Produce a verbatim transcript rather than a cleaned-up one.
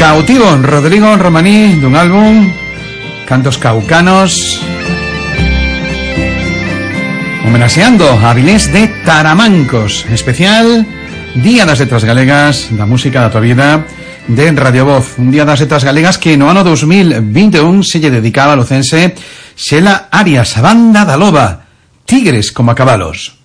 Cautivo, Rodrigo Romaní, dun álbum Cantos Caucanos, homenaxeando a Avilés de Taramancos, especial Día das Letras Galegas, da música da tua vida, de Radio Voz. Un Día das Letras Galegas que no ano dos mil vinte e un se lle dedicaba a lucense Xela Arias, a banda da loba, Tigres como a cabalos.